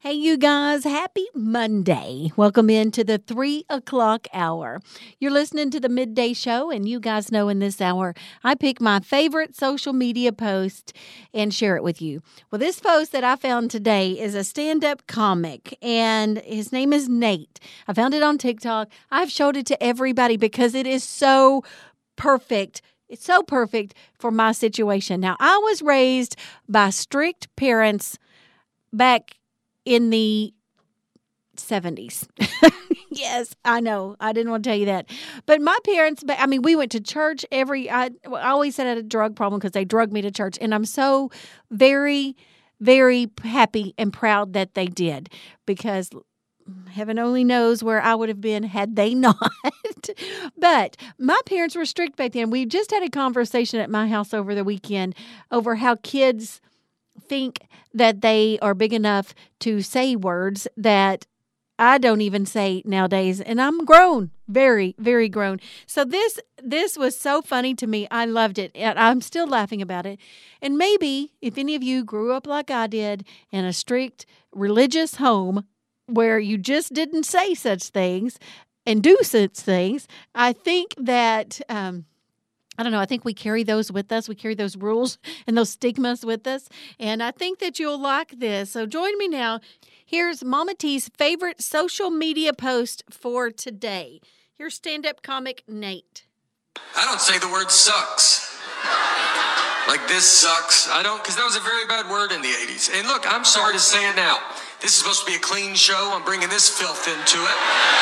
Hey, you guys, happy Monday. Welcome into the 3 o'clock hour. You're listening to the midday show, and you guys know in this hour, I pick my favorite social media post and share it with you. Well, this post that I found today is a stand-up comic, and his name is Nate. I found it on TikTok. I've showed it to everybody because it is so perfect. It's so perfect for my situation. Now, I was raised by strict parents back in the 70s. Yes, I know. I didn't want to tell you that. But my parents, we went to church I always said I had a drug problem because they drugged me to church. And I'm so very, very happy and proud that they did, because heaven only knows where I would have been had they not. But my parents were strict back then. We just had a conversation at my house over the weekend over how kids think that they are big enough to say words that I don't even say nowadays, and I'm grown, very, very grown. So this was so funny to me. I loved it, and I'm still laughing about it. And maybe if any of you grew up like I did in a strict religious home where you just didn't say such things and do such things, I think that I don't know. I think we carry those with us. We carry those rules and those stigmas with us. And I think that you'll like this. So join me now. Here's Mama T's favorite social media post for today. Here's stand-up comic Nate. I don't say the word sucks. Like this sucks. I don't, because that was a very bad word in the 80s. And look, I'm sorry to say it now. This is supposed to be a clean show. I'm bringing this filth into it.